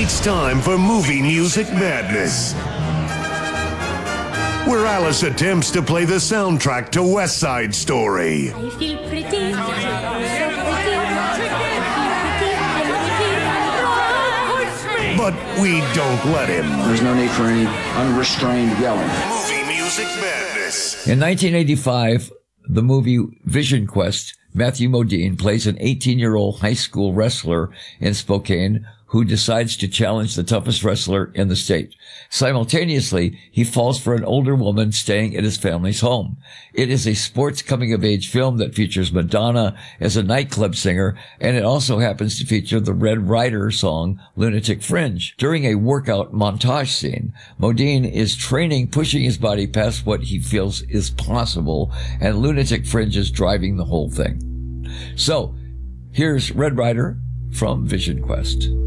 It's time for Movie Music Madness, where Alice attempts to play the soundtrack to West Side Story. I feel pretty. But we don't let him. There's no need for any unrestrained yelling. Movie Music Madness. In 1985, the movie Vision Quest, Matthew Modine plays an 18-year-old high school wrestler in Spokane who decides to challenge the toughest wrestler in the state. Simultaneously, he falls for an older woman staying at his family's home. It is a sports coming-of-age film that features Madonna as a nightclub singer, and it also happens to feature the Red Rider song Lunatic Fringe. During a workout montage scene, Modine is training, pushing his body past what he feels is possible, and Lunatic Fringe is driving the whole thing. So, here's Red Rider from Vision Quest.